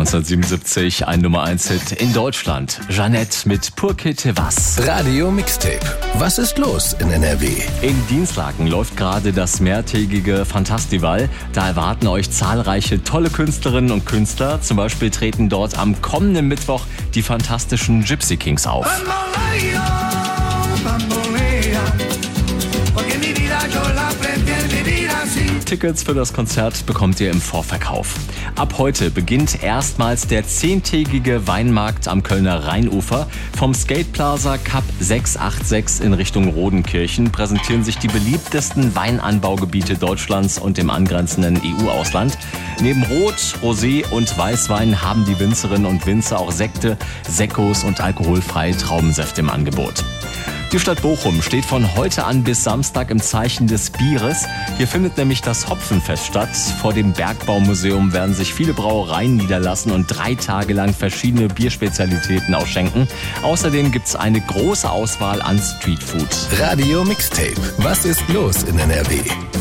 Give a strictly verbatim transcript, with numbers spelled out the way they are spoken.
neunzehnhundertsiebenundsiebzig ein Nummer eins Hit in Deutschland. Jeanette mit Pour que te vas. Radio Mixtape. Was ist los in N R W? In Dienstlaken läuft gerade das mehrtägige Fantastival. Da erwarten euch zahlreiche tolle Künstlerinnen und Künstler. Zum Beispiel treten dort am kommenden Mittwoch die fantastischen Gypsy Kings auf. Tickets für das Konzert bekommt ihr im Vorverkauf. Ab heute beginnt erstmals der zehntägige Weinmarkt am Kölner Rheinufer. Vom Skateplaza Cup sechshundertsechsundachtzig in Richtung Rodenkirchen präsentieren sich die beliebtesten Weinanbaugebiete Deutschlands und dem angrenzenden E U-Ausland. Neben Rot-, Rosé- und Weißwein haben die Winzerinnen und Winzer auch Sekte, Sekkos und alkoholfreie Traubensäfte im Angebot. Die Stadt Bochum steht von heute an bis Samstag im Zeichen des Bieres. Hier findet nämlich das Hopfenfest statt. Vor dem Bergbaumuseum werden sich viele Brauereien niederlassen und drei Tage lang verschiedene Bierspezialitäten ausschenken. Außerdem gibt's eine große Auswahl an Streetfood. Radio Mixtape. Was ist los in N R W?